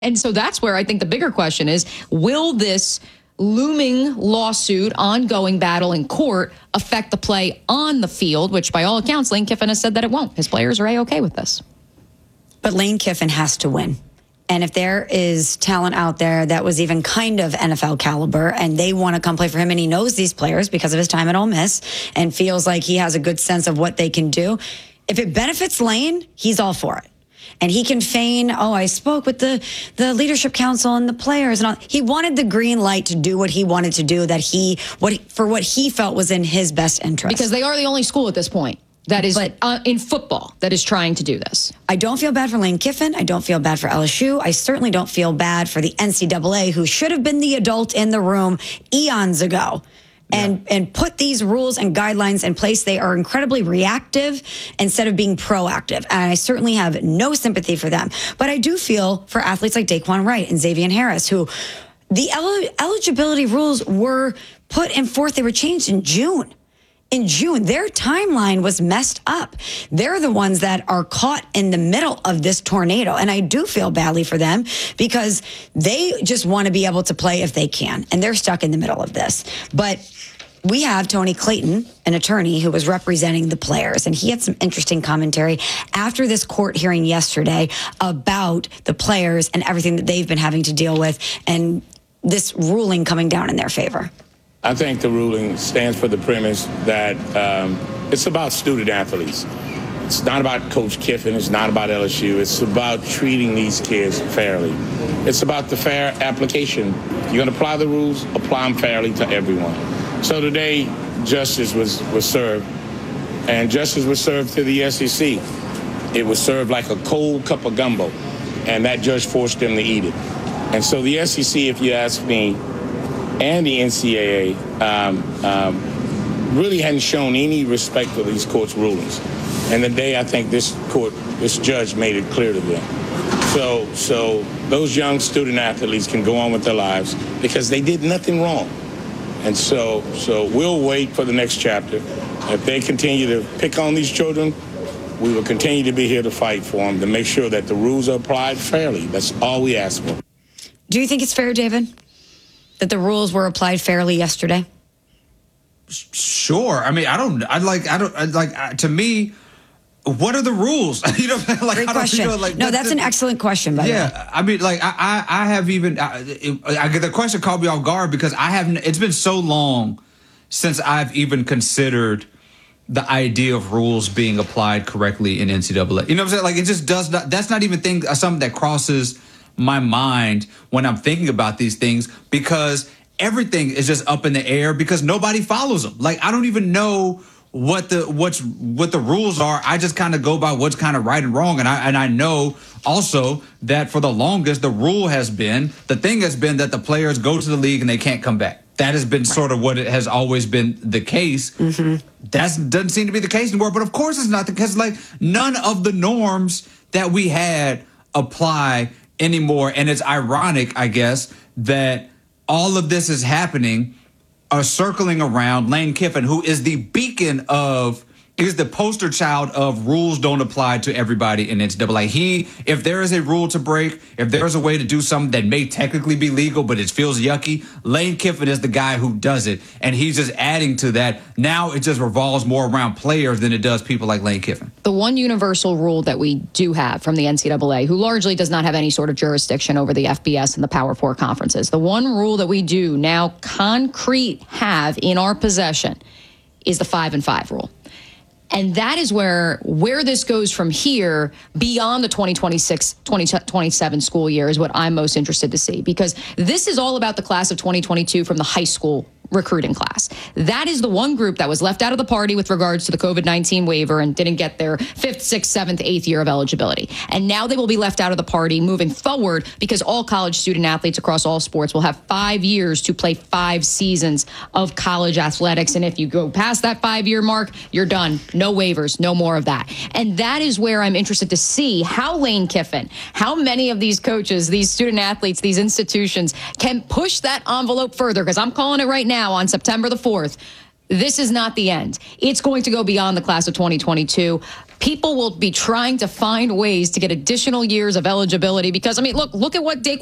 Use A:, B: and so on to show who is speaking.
A: And so that's where I think the bigger question is, will this looming lawsuit, ongoing battle in court affect the play on the field, which by all accounts, Lane Kiffin has said that it won't. His players are A-OK with this.
B: But Lane Kiffin has to win. And if there is talent out there that was even kind of NFL caliber and they want to come play for him and he knows these players because of his time at Ole Miss and feels like he has a good sense of what they can do, if it benefits Lane, he's all for it. And he can feign, I spoke with the leadership council and the players and all. He wanted the green light to do what he wanted to do, for what he felt was in his best interest.
A: Because they are the only school at this point that is in football that is trying to do this.
B: I don't feel bad for Lane Kiffin. I don't feel bad for LSU. I certainly don't feel bad for the NCAA, who should have been the adult in the room eons ago. And put these rules and guidelines in place. They are incredibly reactive instead of being proactive. And I certainly have no sympathy for them. But I do feel for athletes like Daquan Wright and Xavier Harris, who the eligibility rules were put in forth. They were changed in June. In June, their timeline was messed up. They're the ones that are caught in the middle of this tornado. And I do feel badly for them because they just want to be able to play if they can. And they're stuck in the middle of this. But we have Tony Clayton, an attorney who was representing the players, and he had some interesting commentary after this court hearing yesterday about the players and everything that they've been having to deal with and this ruling coming down in their favor.
C: I think the ruling stands for the premise that it's about student athletes. It's not about Coach Kiffin. It's not about LSU. It's about treating these kids fairly. It's about the fair application. You're going to apply the rules, apply them fairly to everyone. So today, justice was served, and justice was served to the SEC. It was served like a cold cup of gumbo, and that judge forced them to eat it. And so the SEC, if you ask me, and the NCAA really hadn't shown any respect for these court's rulings. And today, I think this judge made it clear to them. So those young student athletes can go on with their lives because they did nothing wrong. And so we'll wait for the next chapter. If they continue to pick on these children, we will continue to be here to fight for them, to make sure that the rules are applied fairly. That's all we ask for.
B: Do you think it's fair, David, that the rules were applied fairly yesterday?
D: Sure. I mean, to me, what are the rules?
B: Great question. That's an excellent question, by the way.
D: Yeah. I mean, I have even, the question caught me off guard because it's been so long since I've even considered the idea of rules being applied correctly in NCAA. You know what I'm saying? Like, it just does not, that's not even something that crosses my mind when I'm thinking about these things, because everything is just up in the air because nobody follows them. Like, I don't even know what the rules are. I just kind of go by what's kind of right and wrong. And I know also that for the longest, the thing has been that the players go to the league and they can't come back. That has been sort of what it has always been the case. Mm-hmm. That doesn't seem to be the case anymore. But of course it's not, because like none of the norms that we had apply anymore. And it's ironic, I guess, that all of this is happening circling around Lane Kiffin, who is the beacon of, is the poster child of rules don't apply to everybody in NCAA. If there is a rule to break, if there is a way to do something that may technically be legal, but it feels yucky, Lane Kiffin is the guy who does it. And he's just adding to that. Now it just revolves more around players than it does people like Lane Kiffin.
A: The one universal rule that we do have from the NCAA, who largely does not have any sort of jurisdiction over the FBS and the Power Four conferences, the one rule that we do now concrete have in our possession is the 5-5 rule. And that is where this goes from here beyond the 2026-2027 school year is what I'm most interested to see, because this is all about the class of 2022 from the high school recruiting class. That is the one group that was left out of the party with regards to the COVID-19 waiver and didn't get their 5th, 6th, 7th, 8th year of eligibility. And now they will be left out of the party moving forward, because all college student athletes across all sports will have 5 years to play 5 seasons of college athletics. And if you go past that 5-year mark, you're done. No waivers, no more of that. And that is where I'm interested to see how Lane Kiffin, how many of these coaches, these student athletes, these institutions can push that envelope further, because I'm calling it right now. On September the 4th, this is not the end. It's going to go beyond the class of 2022. people will be trying to find ways to get additional years of eligibility because, I mean, look at what Daquan